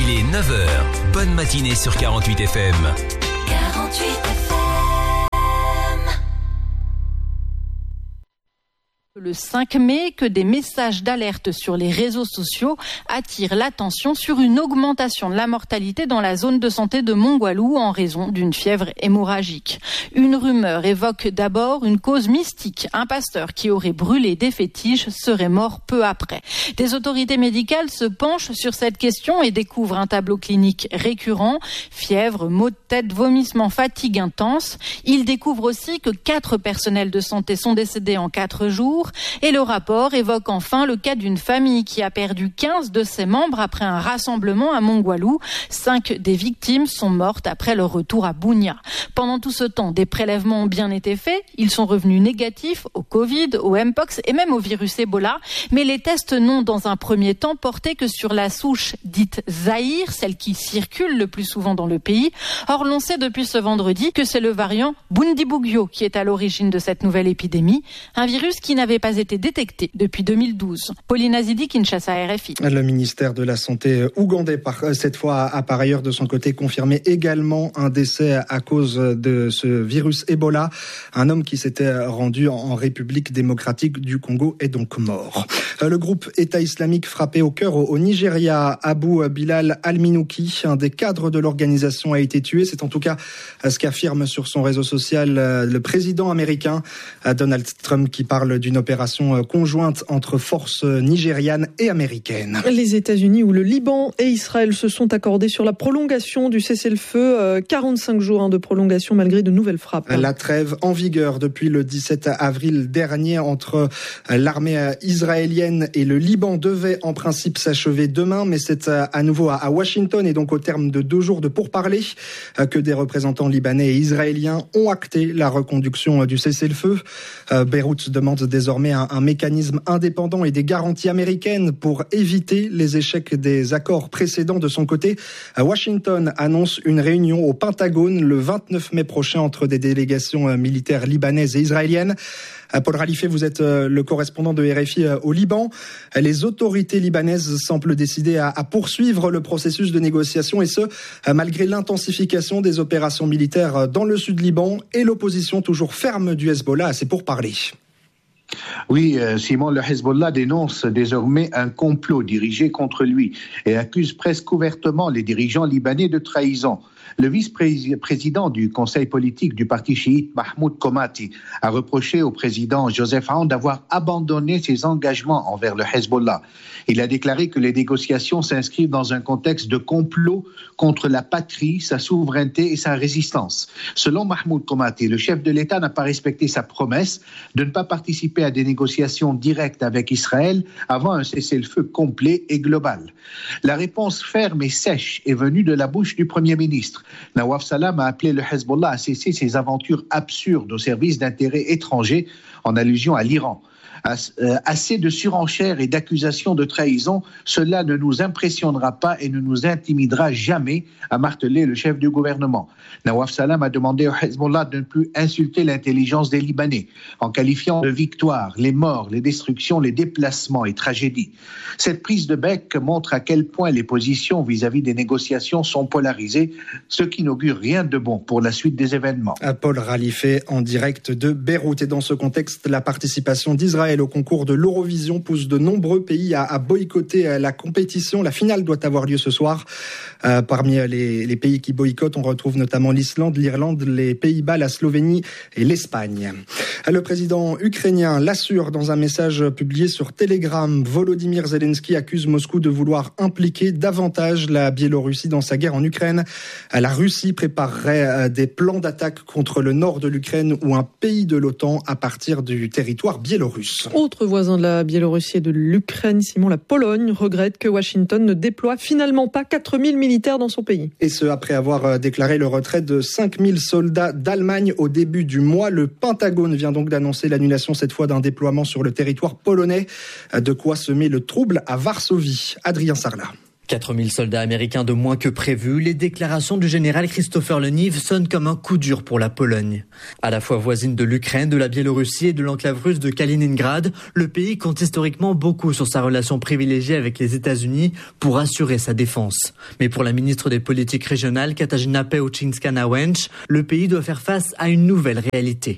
Il est 9h. Bonne matinée sur 48 FM. 48 FM. Le 5 mai, que des messages d'alerte sur les réseaux sociaux attirent l'attention sur une augmentation de la mortalité dans la zone de santé de Mongwalu en raison d'une fièvre hémorragique. Une rumeur évoque d'abord une cause mystique. Un pasteur qui aurait brûlé des fétiches serait mort peu après. Des autorités médicales se penchent sur cette question et découvrent un tableau clinique récurrent. Fièvre, maux de tête, vomissements, fatigue intense. Ils découvrent aussi que 4 personnels de santé sont décédés en 4 jours. Et le rapport évoque enfin le cas d'une famille qui a perdu 15 de ses membres après un rassemblement à Mongwalu. 5 des victimes sont mortes après leur retour à Bunia. Pendant tout ce temps, des prélèvements ont bien été faits. Ils sont revenus négatifs au Covid, au Mpox et même au virus Ebola. Mais les tests n'ont dans un premier temps porté que sur la souche dite Zaïre, celle qui circule le plus souvent dans le pays. Or, l'on sait depuis ce vendredi que c'est le variant Bundibugyo qui est à l'origine de cette nouvelle épidémie. Un virus qui n'avait pas été détecté depuis 2012. Pauline Azidi, Kinshasa, RFI. Le ministère de la Santé ougandais, cette fois, a par ailleurs de son côté confirmé également un décès à cause de ce virus Ebola. Un homme qui s'était rendu en République démocratique du Congo est donc mort. Le groupe État islamique frappé au cœur au Nigeria, Abu Bilal al-Minouki, un des cadres de l'organisation, a été tué. C'est en tout cas ce qu'affirme sur son réseau social le président américain Donald Trump, qui parle d'une opération conjointe entre forces nigérianes et américaines. Les États-Unis ou le Liban et Israël se sont accordés sur la prolongation du cessez-le-feu. 45 jours de prolongation malgré de nouvelles frappes. La trêve en vigueur depuis le 17 avril dernier entre l'armée israélienne et le Liban devait en principe s'achever demain, mais c'est à nouveau à Washington et donc au terme de 2 jours de pourparlers que des représentants libanais et israéliens ont acté la reconduction du cessez-le-feu. Beyrouth demande désormais un mécanisme indépendant et des garanties américaines pour éviter les échecs des accords précédents. De son côté, Washington annonce une réunion au Pentagone le 29 mai prochain entre des délégations militaires libanaises et israéliennes. Paul Ralifé, vous êtes le correspondant de RFI au Liban. Les autorités libanaises semblent décidées à poursuivre le processus de négociation et ce, malgré l'intensification des opérations militaires dans le sud Liban et l'opposition toujours ferme du Hezbollah à ces pourparlers. Oui, Simon, le Hezbollah dénonce désormais un complot dirigé contre lui et accuse presque ouvertement les dirigeants libanais de trahison. Le vice-président du conseil politique du parti chiite, Mahmoud Komati, a reproché au président Joseph Aoun d'avoir abandonné ses engagements envers le Hezbollah. Il a déclaré que les négociations s'inscrivent dans un contexte de complot contre la patrie, sa souveraineté et sa résistance. Selon Mahmoud Komati, le chef de l'État n'a pas respecté sa promesse de ne pas participer à des négociations directes avec Israël avant un cessez-le-feu complet et global. La réponse ferme et sèche est venue de la bouche du Premier ministre. Nawaf Salam a appelé le Hezbollah à cesser ses aventures absurdes au service d'intérêts étrangers, en allusion à l'Iran. Assez de surenchères et d'accusations de trahison, cela ne nous impressionnera pas et ne nous intimidera jamais, a martelé le chef du gouvernement. Nawaf Salam a demandé au Hezbollah de ne plus insulter l'intelligence des Libanais, en qualifiant de victoire les morts, les destructions, les déplacements et tragédies. Cette prise de bec montre à quel point les positions vis-à-vis des négociations sont polarisées, ce qui n'augure rien de bon pour la suite des événements. Paul Ralifé en direct de Beyrouth. Et dans ce contexte, la participation d'Israël au concours de l'Eurovision pousse de nombreux pays à boycotter la compétition. La finale doit avoir lieu ce soir. Parmi les pays qui boycottent, on retrouve notamment l'Islande, l'Irlande, les Pays-Bas, la Slovénie et l'Espagne. Le président ukrainien l'assure dans un message publié sur Telegram. Volodymyr Zelensky accuse Moscou de vouloir impliquer davantage la Biélorussie dans sa guerre en Ukraine. La Russie préparerait des plans d'attaque contre le nord de l'Ukraine ou un pays de l'OTAN à partir du territoire biélorusse. Autre voisin de la Biélorussie et de l'Ukraine, Simon, la Pologne regrette que Washington ne déploie finalement pas 4000 militaires dans son pays. Et ce, après avoir déclaré le retrait de 5000 soldats d'Allemagne au début du mois. Le Pentagone vient donc d'annoncer l'annulation cette fois d'un déploiement sur le territoire polonais. De quoi semer le trouble à Varsovie. Adrien Sarlat. 4000 soldats américains de moins que prévu, les déclarations du général Christopher Lenive sonnent comme un coup dur pour la Pologne. À la fois voisine de l'Ukraine, de la Biélorussie et de l'enclave russe de Kaliningrad, le pays compte historiquement beaucoup sur sa relation privilégiée avec les États-Unis pour assurer sa défense. Mais pour la ministre des Politiques régionales, Katarzyna Pełczyńska-Łęcz, le pays doit faire face à une nouvelle réalité.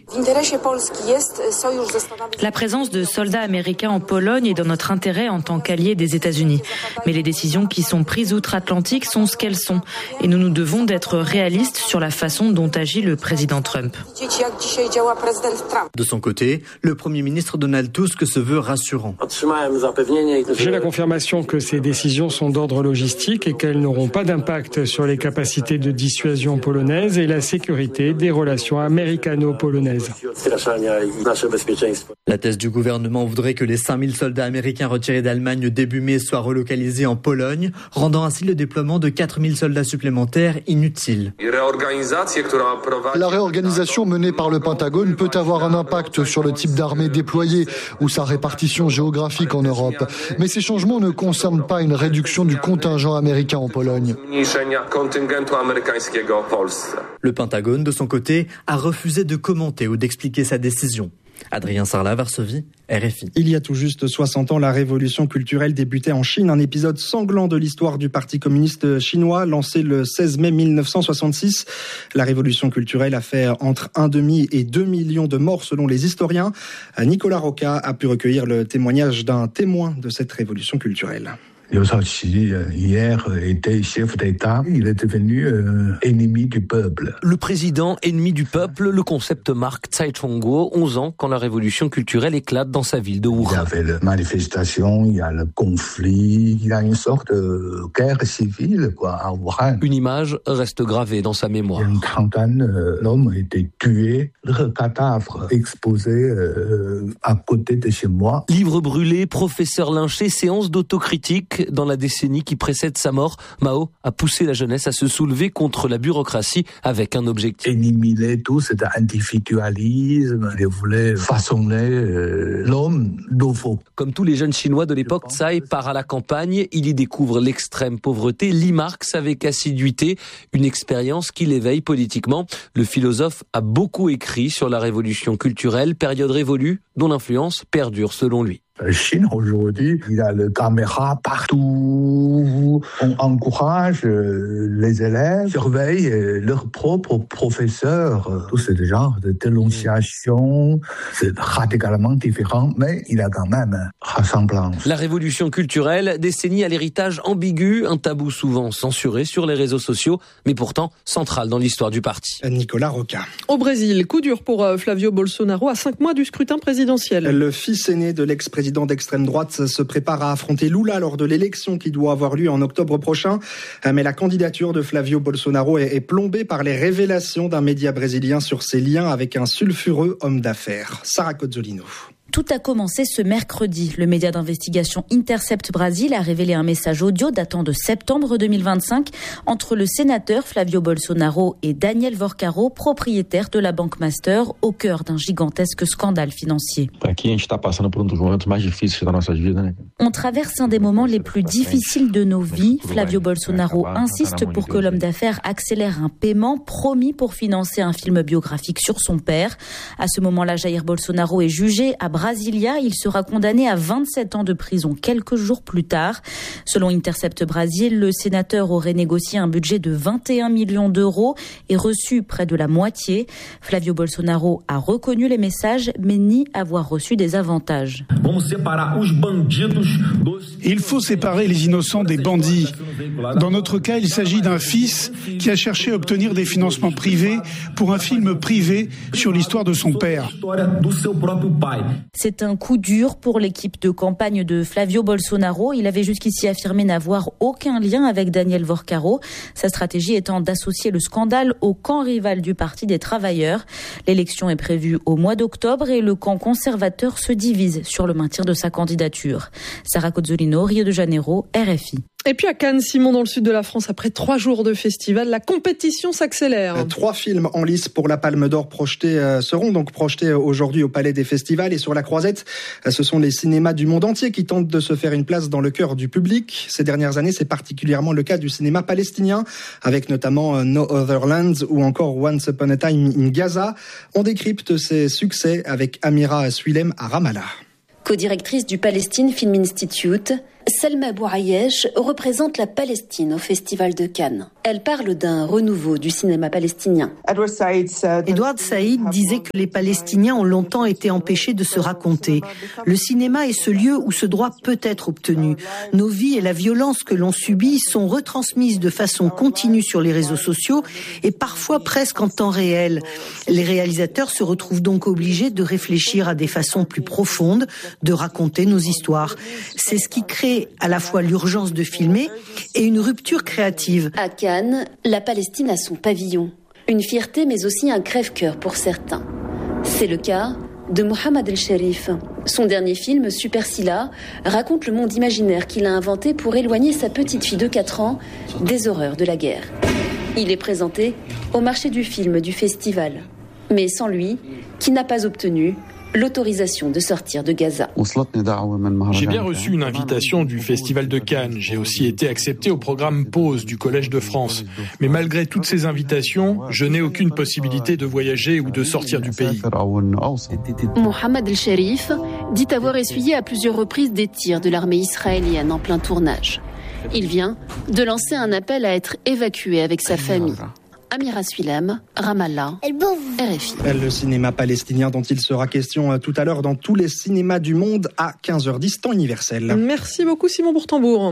La présence de soldats américains en Pologne est dans notre intérêt en tant qu'alliés des États-Unis. Mais les décisions qui sont prises outre-Atlantique sont ce qu'elles sont. Et nous nous devons d'être réalistes sur la façon dont agit le président Trump. De son côté, le Premier ministre Donald Tusk se veut rassurant. J'ai la confirmation que ces décisions sont d'ordre logistique et qu'elles n'auront pas d'impact sur les capacités de dissuasion polonaises et la sécurité des relations américano-polonaises. La thèse du gouvernement voudrait que les 5000 soldats américains retirés d'Allemagne début mai soient relocalisés en Pologne, rendant ainsi le déploiement de 4000 soldats supplémentaires inutile. La réorganisation menée par le Pentagone peut avoir un impact sur le type d'armée déployée ou sa répartition géographique en Europe. Mais ces changements ne concernent pas une réduction du contingent américain en Pologne. Le Pentagone, de son côté, a refusé de commenter ou d'expliquer sa décision. Adrien Sarlat, Varsovie, RFI. Il y a tout juste 60 ans, la révolution culturelle débutait en Chine, un épisode sanglant de l'histoire du Parti communiste chinois, lancé le 16 mai 1966. La révolution culturelle a fait entre 1,5 et 2 millions de morts selon les historiens. Nicolas Roca a pu recueillir le témoignage d'un témoin de cette révolution culturelle. Liu Shaoqi, hier, était chef d'État. Il est devenu ennemi du peuple. Le président ennemi du peuple, le concept marque Tsai Chong-kuo, 11 ans, quand la révolution culturelle éclate dans sa ville de Wuhan. Il y avait la manifestation, il y a le conflit, il y a une sorte de guerre civile, à Wuhan. Une image reste gravée dans sa mémoire. Il y a une trentaine d'hommes ont été tués, leurs cadavres exposés à côté de chez moi. Livre brûlé, professeur lynché, séance d'autocritique. Dans la décennie qui précède sa mort, Mao a poussé la jeunesse à se soulever contre la bureaucratie avec un objectif. Éliminer tout cet individualisme, il voulait façonner l'homme nouveau. Comme tous les jeunes Chinois de l'époque, Tsai part à la campagne, il y découvre l'extrême pauvreté, lit Marx avec assiduité, une expérience qui l'éveille politiquement. Le philosophe a beaucoup écrit sur la révolution culturelle, période révolue dont l'influence perdure selon lui. Chine, aujourd'hui, il y a les caméras partout. On encourage les élèves, surveille leurs propres professeurs. Tout ce genre de dénonciation, c'est radicalement différent, mais il y a quand même ressemblance. La révolution culturelle, décennie à l'héritage ambigu, un tabou souvent censuré sur les réseaux sociaux, mais pourtant central dans l'histoire du parti. Nicolas Roca. Au Brésil, coup dur pour Flavio Bolsonaro à 5 mois du scrutin présidentiel. Le fils aîné de l'ex-président d'extrême droite se prépare à affronter Lula lors de l'élection qui doit avoir lieu en octobre prochain. Mais la candidature de Flavio Bolsonaro est plombée par les révélations d'un média brésilien sur ses liens avec un sulfureux homme d'affaires. Sarah Cozzolino. Tout a commencé ce mercredi. Le média d'investigation Intercept Brasil a révélé un message audio datant de septembre 2025 entre le sénateur Flavio Bolsonaro et Daniel Vorcaro, propriétaire de la Banque Master, au cœur d'un gigantesque scandale financier. On traverse un des moments les plus difficiles de nos vies. Flavio Bolsonaro insiste pour que l'homme d'affaires accélère un paiement promis pour financer un film biographique sur son père. À ce moment-là, Jair Bolsonaro est jugé à Brasilia. Il sera condamné à 27 ans de prison quelques jours plus tard. Selon Intercept Brasil, le sénateur aurait négocié un budget de 21 millions d'euros et reçu près de la moitié. Flavio Bolsonaro a reconnu les messages, mais nie avoir reçu des avantages. Il faut séparer les innocents des bandits. Dans notre cas, il s'agit d'un fils qui a cherché à obtenir des financements privés pour un film privé sur l'histoire de son père. C'est un coup dur pour l'équipe de campagne de Flavio Bolsonaro. Il avait jusqu'ici affirmé n'avoir aucun lien avec Daniel Vorcaro. Sa stratégie étant d'associer le scandale au camp rival du Parti des Travailleurs. L'élection est prévue au mois d'octobre et le camp conservateur se divise sur le maintien de sa candidature. Sarah Cozzolino, Rio de Janeiro, RFI. Et puis à Cannes, Simon, dans le sud de la France, après 3 jours de festival, la compétition s'accélère. 3 films en lice pour la Palme d'Or seront donc projetés aujourd'hui au Palais des Festivals. Et sur la croisette, ce sont les cinémas du monde entier qui tentent de se faire une place dans le cœur du public. Ces dernières années, c'est particulièrement le cas du cinéma palestinien, avec notamment No Other Lands ou encore Once Upon a Time in Gaza. On décrypte ces succès avec Amira Suilem à Ramallah. Co-directrice du Palestine Film Institute, Selma Bouayesh représente la Palestine au Festival de Cannes. Elle parle d'un renouveau du cinéma palestinien. Edward Said disait que les Palestiniens ont longtemps été empêchés de se raconter. Le cinéma est ce lieu où ce droit peut être obtenu. Nos vies et la violence que l'on subit sont retransmises de façon continue sur les réseaux sociaux et parfois presque en temps réel. Les réalisateurs se retrouvent donc obligés de réfléchir à des façons plus profondes de raconter nos histoires. C'est ce qui crée à la fois l'urgence de filmer et une rupture créative. À Cannes, la Palestine a son pavillon. Une fierté mais aussi un crève-cœur pour certains. C'est le cas de Mohamed El Sherif. Son dernier film, Super Silla, raconte le monde imaginaire qu'il a inventé pour éloigner sa petite fille de 4 ans des horreurs de la guerre. Il est présenté au marché du film du festival. Mais sans lui, qui n'a pas obtenu l'autorisation de sortir de Gaza. J'ai bien reçu une invitation du Festival de Cannes. J'ai aussi été accepté au programme Pause du Collège de France. Mais malgré toutes ces invitations, je n'ai aucune possibilité de voyager ou de sortir du pays. Mohamed El Sherif dit avoir essuyé à plusieurs reprises des tirs de l'armée israélienne en plein tournage. Il vient de lancer un appel à être évacué avec sa famille. Amira Suilem, Ramallah, RFI. Le cinéma palestinien dont il sera question tout à l'heure dans tous les cinémas du monde à 15h10 temps universel. Merci beaucoup Simon Bourtambour.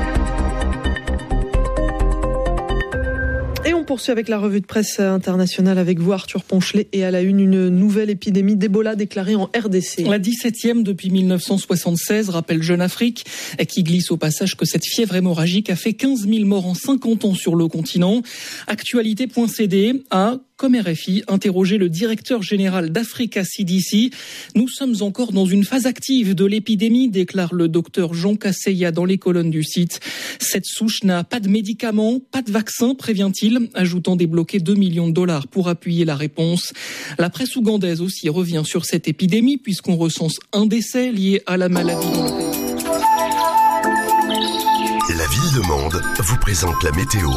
Et on poursuit avec la revue de presse internationale avec vous Arthur Ponchelet et à la une nouvelle épidémie d'Ebola déclarée en RDC. La 17e depuis 1976, rappelle Jeune Afrique, qui glisse au passage que cette fièvre hémorragique a fait 15 000 morts en 50 ans sur le continent. Actualité.cd a, comme RFI, interrogé le directeur général d'Africa CDC. Nous sommes encore dans une phase active de l'épidémie, déclare le docteur Jean Casseya dans les colonnes du site. Cette souche n'a pas de médicaments, pas de vaccin, prévient-il, ajoutant débloquer $2 millions pour appuyer la réponse. La presse ougandaise aussi revient sur cette épidémie puisqu'on recense un décès lié à la maladie dans le pays. La ville de Mende vous présente la météo.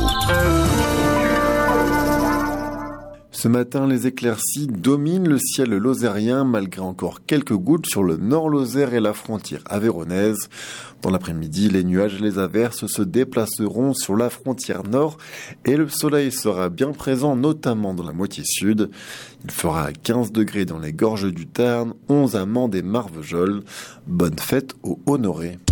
Ce matin, les éclaircies dominent le ciel lozérien, malgré encore quelques gouttes sur le nord-Lozère et la frontière aveyronnaise. Dans l'après-midi, les nuages et les averses se déplaceront sur la frontière nord et le soleil sera bien présent, notamment dans la moitié sud. Il fera 15 degrés dans les gorges du Tarn, 11 à Mende et Marvejols. Bonne fête aux Honorés.